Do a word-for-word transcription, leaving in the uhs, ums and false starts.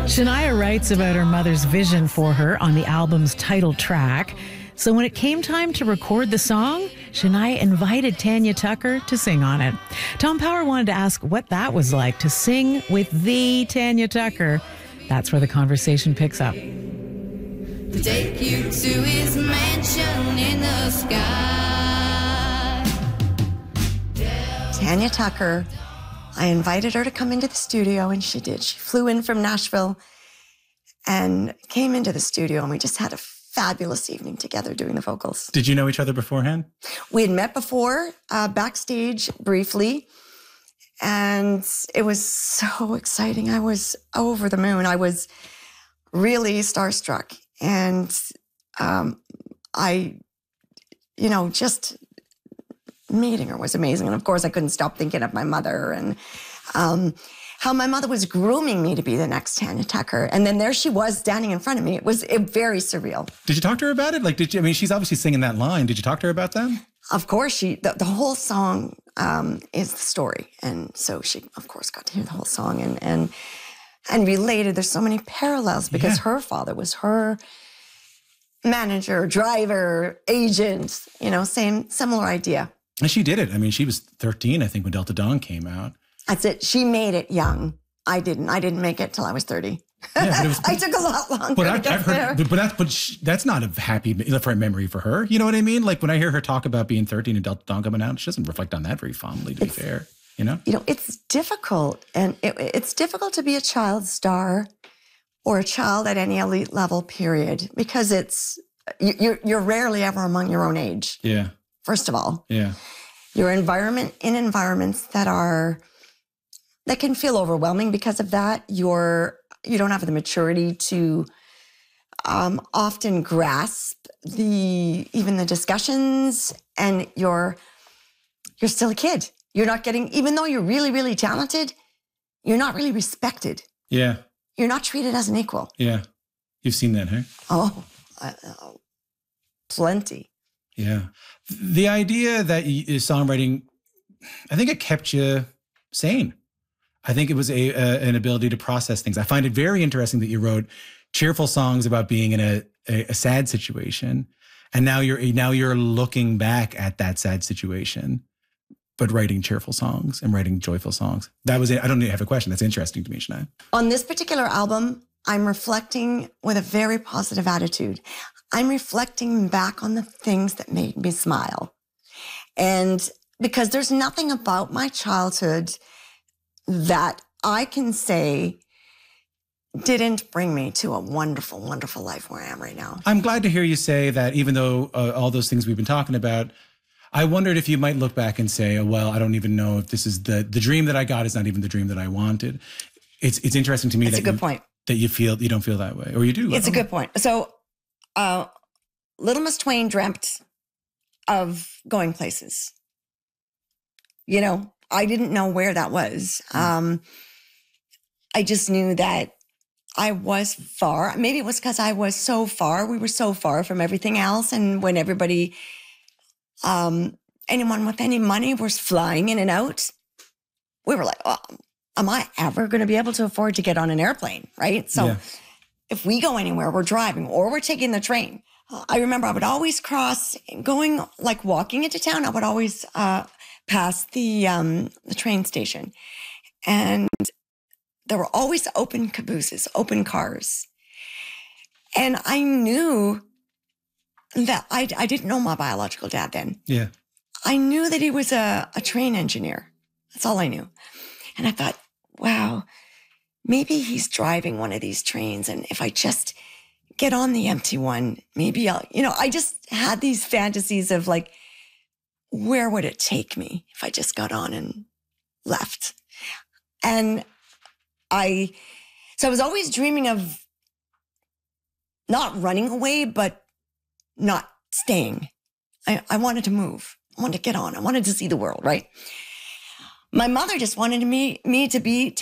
Shania writes about her mother's vision for her on the album's title track. So when it came time to record the song, Shania invited Tanya Tucker to sing on it. Tom Power wanted to ask what that was like to sing with the Tanya Tucker. That's where the conversation picks up. Take you to his mansion in the sky. Tanya Tucker, I invited her to come into the studio, and she did. She flew in from Nashville and came into the studio, and we just had a fabulous evening together doing the vocals. Did you know each other beforehand? We had met before, uh, backstage briefly, and it was so exciting. I was over the moon. I was really starstruck, and um, I, you know, just meeting her was amazing. And of course, I couldn't stop thinking of my mother and um, how my mother was grooming me to be the next Tanya Tucker. And then there she was standing in front of me. It was it, very surreal. Did you talk to her about it? Like, did you, I mean, she's obviously singing that line. Did you talk to her about that? Of course, she, the, the whole song um, is the story. And so she, of course, got to hear the whole song and, and, and related. There's so many parallels because yeah. her father was her manager, driver, agent, you know, same, similar idea. And she did it. I mean, she was thirteen, I think, when Delta Dawn came out. That's it. She made it young. I didn't. I didn't make it till I was thirty. Yeah, but it was, I took a lot longer. But to I've, get I've heard, there. but, but that's but she, that's not a happy for memory for her. You know what I mean? Like when I hear her talk about being thirteen and Delta Dawn coming out, she doesn't reflect on that very fondly. To it's, be fair, you know. You know, it's difficult, and it, it's difficult to be a child star or a child at any elite level. Period, because it's you, you're you're rarely ever among your own age. Yeah. First of all. Yeah. Your environment in environments that are, that can feel overwhelming because of that. You're, you don't have the maturity to um, often grasp the, even the discussions, and you're, you're still a kid. You're not getting, even though you're really, really talented, you're not really respected. Yeah. You're not treated as an equal. Yeah. You've seen that, huh? Oh, uh, uh, plenty. Yeah. The idea that you, songwriting, I think it kept you sane. I think it was a, a an ability to process things. I find it very interesting that you wrote cheerful songs about being in a, a, a sad situation. And now you're now you're looking back at that sad situation, but writing cheerful songs and writing joyful songs. That was it. I don't even have a question. That's interesting to me, Shania. On this particular album, I'm reflecting with a very positive attitude. I'm reflecting back on the things that made me smile. And because there's nothing about my childhood that I can say didn't bring me to a wonderful, wonderful life where I am right now. I'm glad to hear you say that, even though uh, all those things we've been talking about, I wondered if you might look back and say, oh, well, I don't even know if this is the, the dream that I got is not even the dream that I wanted. It's it's interesting to me It's that a good you, point. that you feel, you don't feel that way, or you do. It's a good point. So, uh, Little Miss Twain dreamt of going places. You know, I didn't know where that was. Um, I just knew that I was far. Maybe it was because I was so far. We were so far from everything else. And when everybody, um, anyone with any money was flying in and out, we were like, oh, am I ever going to be able to afford to get on an airplane? Right? So yeah. If we go anywhere, we're driving or we're taking the train. I remember I would always cross, going, like walking into town, I would always uh, pass the um, the train station. And there were always open cabooses, open cars. And I knew that I, I didn't know my biological dad then. Yeah. I knew that he was a, a train engineer. That's all I knew. And I thought, wow, maybe he's driving one of these trains. And if I just get on the empty one, maybe I'll, you know, I just had these fantasies of like, where would it take me if I just got on and left? And I, so I was always dreaming of not running away, but not staying. I, I wanted to move. I wanted to get on. I wanted to see the world, right? My mother just wanted me, me to be